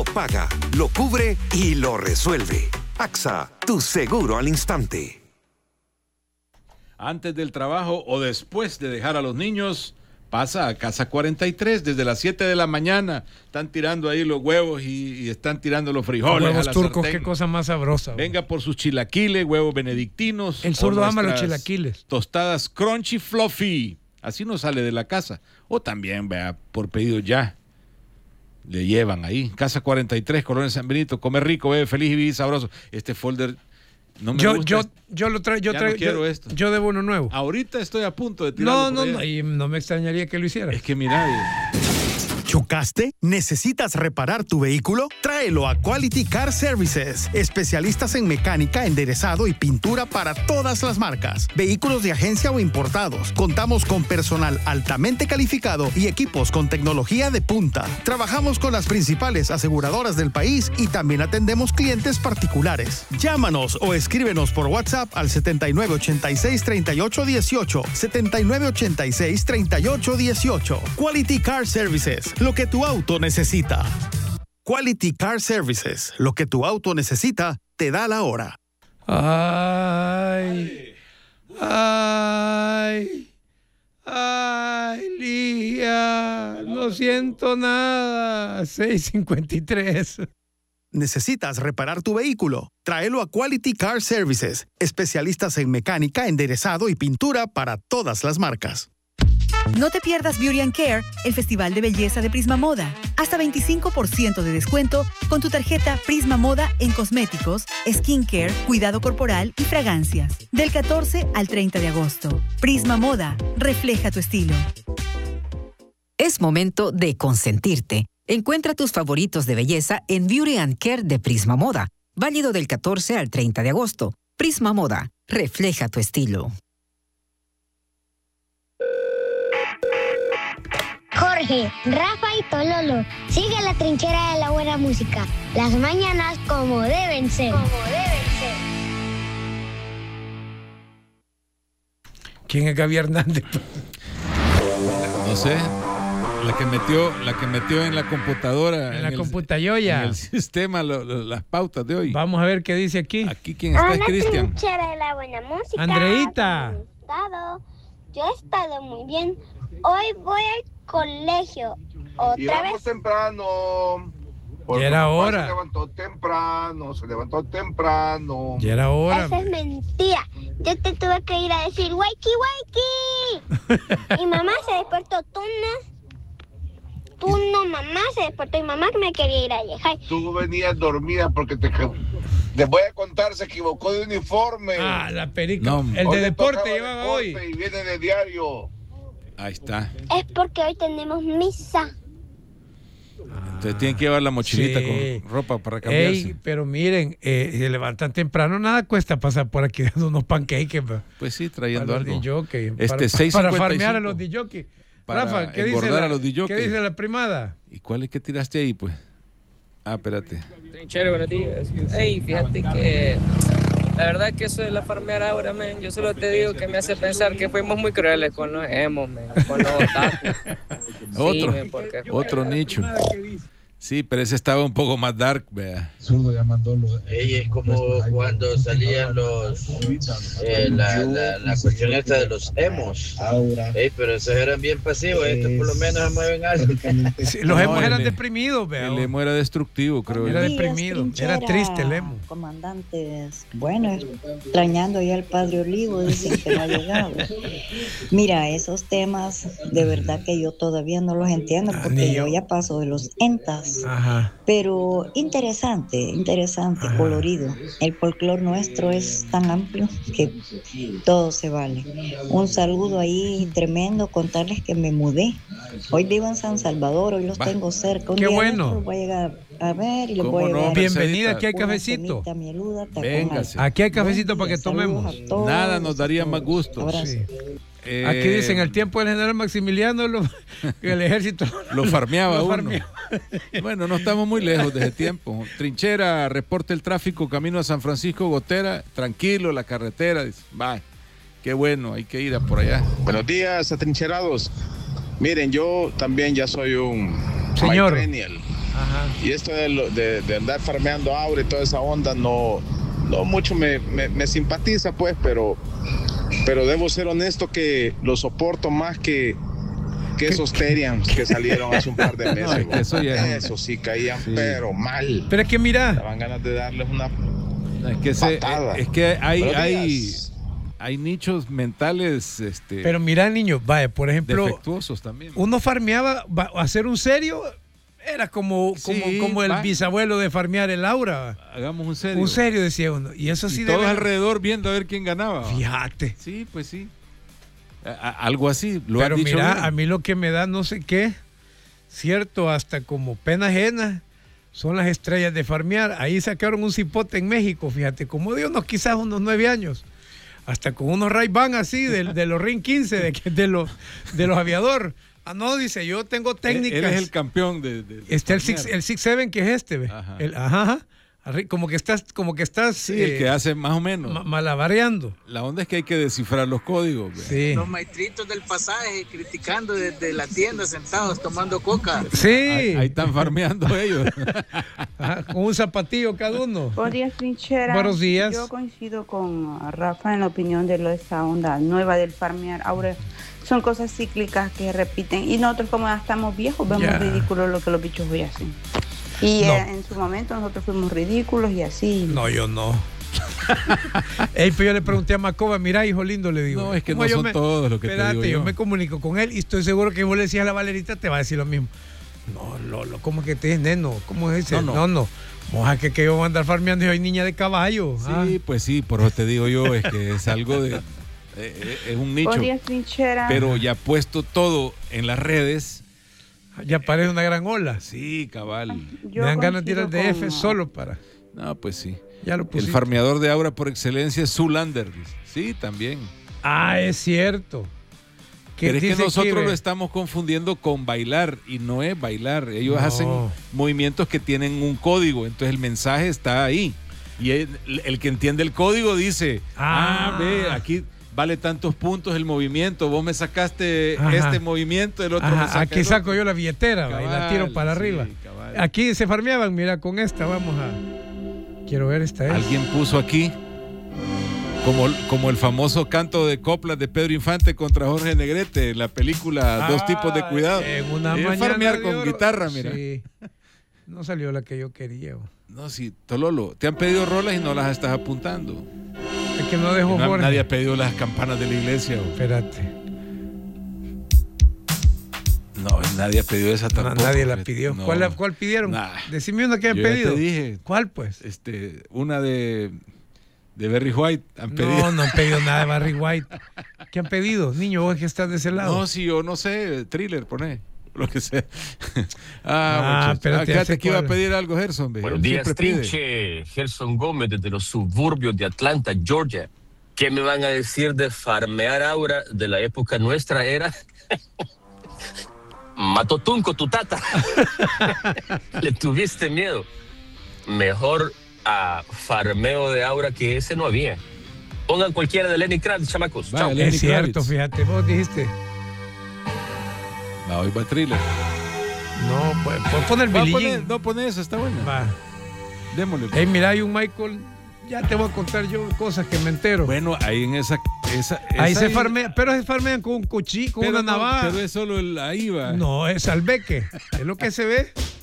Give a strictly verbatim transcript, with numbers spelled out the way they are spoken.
paga, lo cubre y lo resuelve. A X A, tu seguro al instante. Antes del trabajo o después de dejar a los niños, pasa a Casa cuarenta y tres desde las siete de la mañana. Están tirando ahí los huevos y, y están tirando los frijoles. Huevos a la turcos, sartén. qué cosa más sabrosa. Venga por sus chilaquiles, huevos benedictinos. El zurdo ama los nuestras chilaquiles. Tostadas crunchy fluffy. Así no sale de la casa. O también, vea, por pedido ya. Le llevan ahí. Casa cuarenta y tres, Colonia San Benito. Come rico, bebe feliz y vive sabroso. Este folder no me yo, gusta. Yo, yo lo traigo. Yo, ya traigo, no quiero yo, esto. Yo debo uno nuevo. Ahorita estoy a punto de tirarlo. No, por no, allá. no. Y no me extrañaría que lo hiciera. Es que mira. ¿Chocaste? ¿Necesitas reparar tu vehículo? Tráelo a Quality Car Services, especialistas en mecánica, enderezado y pintura para todas las marcas, vehículos de agencia o importados. Contamos con personal altamente calificado y equipos con tecnología de punta. Trabajamos con las principales aseguradoras del país y también atendemos clientes particulares. Llámanos o escríbenos por WhatsApp al setenta y nueve ochenta y seis, treinta y ocho dieciocho, setenta y nueve ochenta y seis, treinta y ocho dieciocho. Quality Car Services, lo que tu auto necesita. Quality Car Services, lo que tu auto necesita, te da la hora. Ay, ay, ay, Lía, no siento nada. seis cincuenta y tres. ¿Necesitas reparar tu vehículo? Tráelo a Quality Car Services, especialistas en mecánica, enderezado y pintura para todas las marcas. No te pierdas Beauty and Care, el festival de belleza de Prisma Moda. Hasta veinticinco por ciento de descuento con tu tarjeta Prisma Moda en cosméticos, skincare, cuidado corporal y fragancias. Del catorce al treinta de agosto. Prisma Moda, refleja tu estilo. Es momento de consentirte. Encuentra tus favoritos de belleza en Beauty and Care de Prisma Moda. Válido del catorce al treinta de agosto. Prisma Moda, refleja tu estilo. Jorge, Rafa y Tololo, sigue la trinchera de la buena música. Las mañanas como deben ser. Como deben ser. ¿Quién es Gaby Hernández? No sé. La que metió, la que metió en la computadora. En, en la el, computayoya. En el sistema, lo, lo, las pautas de hoy. Vamos a ver qué dice aquí. Aquí quién está, es Cristian. La trinchera de la buena música. Andreita. Yo he estado muy bien. Hoy voy al colegio. Otra y vamos vez. temprano. Ya era hora. Se levantó temprano, se levantó temprano. Ya era hora. Esa es mentira. Yo te tuve que ir a decir, wakey, wakey. Y mamá se despertó. Tú no. Tú no, mamá se despertó y mamá que me quería ir a dejar. Tú venías dormida porque te... Les voy a contar, se equivocó de uniforme. Ah, la perica. No, el hoy de deporte tocaba llevaba deporte hoy. Y viene de diario. Ahí está. Es porque hoy tenemos misa. Entonces tienen que llevar la mochilita Sí. con ropa para cambiarse. Ey, pero miren, eh, se levantan temprano, nada cuesta pasar por aquí dando unos pancakes. Pa, Pues sí, trayendo para los algo. D J, Este, para, seis para cincuenta y farmear a cinco. los D J. Para Rafa, ¿qué dice, engordar la, a los D J. ¿qué dice la primada? ¿Y cuál es que tiraste ahí, pues? Ah, espérate. Trinchero, buenos días. Ey, fíjate que la verdad que eso de la farmear ahora, man, yo solo te digo que me hace pensar que fuimos muy crueles con los emos, man, con los otakus. Otro, Sí, man, porque... otro nicho. Sí, pero ese estaba un poco más dark, vea. Ey, es como cuando salían los eh, la, la, la cuestión esta de los emos. Ey, pero esos eran bien pasivos, estos por lo menos se mueven algo. Sí, los No, emos eran el- deprimidos, vea. El emo era destructivo, creo Era yo. deprimido, era triste el emo. Comandantes, bueno, extrañando ya al Padre Olivo, dicen que no ha llegado. Mira, esos temas de verdad que yo todavía no los entiendo porque ni yo. yo ya paso de los entas. Ajá. Pero interesante, interesante, Ajá. colorido. El folclore nuestro es tan amplio que todo se vale. Un saludo ahí tremendo, contarles que me mudé. Hoy vivo en San Salvador, hoy los Va. tengo cerca. Un Qué día bueno. de estos voy a llegar a ver y les ¿Cómo voy a no? llevar Bienvenida, aquí hay una cafecito. semita mieluda, tacón Véngase. al- Aquí hay cafecito Buen para que día, saludos tomemos. a todos, Nada nos daría a más todos. gusto. Abrazo. Sí. Eh, Aquí dicen, el tiempo del general Maximiliano, lo, que el ejército Lo farmeaba lo uno. farmeaba. Bueno, no estamos muy lejos de ese tiempo. Trinchera, reporte el tráfico, camino a San Francisco Gotera, tranquilo, la carretera. Dice, va, qué bueno, hay que ir a por allá. Buenos días, atrincherados. Miren, yo también ya soy un Señor. millennial. Ajá. Y esto de, lo, de, de andar farmeando aura y toda esa onda no, no mucho me, me, me simpatiza, pues, pero, pero debo ser honesto que lo soporto más que, que esos Terians que salieron hace un par de meses. No, es que eso, ya... eso sí caían, sí. pero mal. Pero es que mira. Daban ganas de darles una no, es que patada. Se, es que hay, hay, hay nichos mentales. Este, pero mira, niño, vaya, por ejemplo. Defectuosos también. Uno farmeaba, va, hacer un serio. Era como, como, sí, como el va. bisabuelo de farmear el aura. Hagamos un serio. Un serio, decía uno. Y eso sí. Y todos debe... alrededor viendo a ver quién ganaba. Fíjate. Sí, pues sí. A, algo así. Lo Pero has dicho mira, bien. A mí lo que me da no sé qué, cierto, hasta como pena ajena, son las estrellas de farmear. Ahí sacaron un cipote en México, fíjate, como de unos quizás unos nueve años. Hasta con unos Ray-Ban así, de, de los Ring quince, de, de, los, de los aviador. Ah, no, dice, yo tengo técnicas. Él es el campeón de... de, de Está el six, el six seven, que es este, ¿ve? Ajá. El, ajá, como que estás, como que estás... Sí, eh, el que hace más o menos. Ma malabareando. La onda es que hay que descifrar los códigos. ¿Ve? Sí. Los maestritos del pasaje criticando desde la tienda sentados tomando coca. Sí. Ahí, ahí están farmeando ellos. Ajá, con un zapatillo cada uno. Buenos días, Trinchera. Buenos días. Yo coincido con Rafa en la opinión de lo, esa onda nueva del farmear. Ahora son cosas cíclicas que repiten. Y nosotros, como ya estamos viejos, vemos yeah. ridículo lo que los bichos hoy hacen. Y no. eh, en su momento nosotros fuimos ridículos y así. No, yo no. Ey, pues yo le pregunté a Macoba, mira, hijo lindo, le digo. No, es que no son me, todos lo que espérate, te digo yo. yo me comunico con él y estoy seguro que vos le decías a la Valerita, te va a decir lo mismo. No, Lolo, ¿cómo que te es neno? ¿Cómo es ese? No, no. no, no. Moja, que, que yo voy a andar farmeando y soy niña de caballo. Sí, ah. pues sí, por eso te digo yo, es que es algo de... Eh, es un nicho. Días, Trinchera. Pero ya puesto todo en las redes... Ya parece una gran ola. Sí, cabal. Yo Me dan ganas de ir al D F con... solo para... No, pues sí. Ya lo pusiste. El farmeador de aura por excelencia es Zoolander. Sí, también. Ah, es cierto. Pero es que nosotros que... lo estamos confundiendo con bailar y no es bailar. Ellos no. hacen movimientos que tienen un código, entonces el mensaje está ahí. Y el, el que entiende el código dice, ah, ah ve, aquí... vale tantos puntos el movimiento, vos me sacaste Ajá. este movimiento, el otro Ajá. me saca Aquí el saco otro. yo la billetera cabal, y la tiro para sí, arriba. Cabal. Aquí se farmeaban, mira, con esta vamos a... Quiero ver esta es. Alguien puso aquí como, como el famoso canto de coplas de Pedro Infante contra Jorge Negrete en la película ah, Dos tipos de cuidado. En una es mañana farmear con guitarra, mira. Sí. No salió la que yo quería. No, sí, Tololo, te han pedido rolas y no las estás apuntando. Es que no dejo no, nadie ha pedido las campanas de la iglesia. ¿O? Espérate. No, nadie ha pedido esa tampoco. No, nadie la pidió. No. ¿Cuál, ¿Cuál pidieron? Nah. Decime una que han Yo pedido. Ya te dije. ¿Cuál, pues? Este, una de, de Barry White. Han pedido. No, no han pedido nada de Barry White. ¿Qué han pedido? Niño, vos que estás de ese lado. No, si yo no sé, Thriller, poné. Lo que sea. ah, ah espérate. Acá te iba a pedir algo, Gerson. Buenos Él días, Trinche. Gerson Gómez, desde los suburbios de Atlanta, Georgia. ¿Qué me van a decir de farmear aura de la época nuestra? Era Matotunco, tu tata. Le tuviste miedo. Mejor a farmeo de aura que ese no había. Pongan cualquiera de Lenny Kravitz, chamacos. Chao. Es cierto, fíjate, vos dijiste. No, hoy va Thriller. No, pues, pues pon el Billie Jean. No, pon eso, está bueno. Va. Démosle. Hey, mira, hay un Michael. Ya te voy a contar yo cosas que me entero. Bueno, ahí en esa. esa ahí esa se ahí... farmean, pero se farmean con un cuchillo, con pero una no, navaja. Pero es solo el ahí va. No, es albeque. Es lo que se ve.